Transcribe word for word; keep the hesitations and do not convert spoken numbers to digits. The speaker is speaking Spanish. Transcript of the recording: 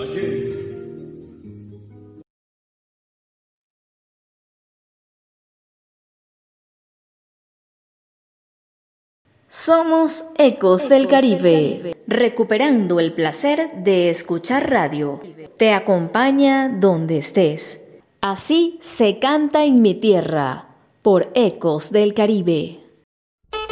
ayer. Somos Ecos del Caribe, recuperando el placer de escuchar radio. Te acompaña donde estés. Así se canta en mi tierra, por Ecos del Caribe.